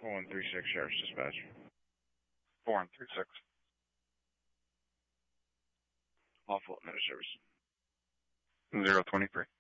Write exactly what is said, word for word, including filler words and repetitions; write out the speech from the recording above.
four one three six, Sheriff's Dispatch. four one three six. Lawful admitted service. zero twenty-three.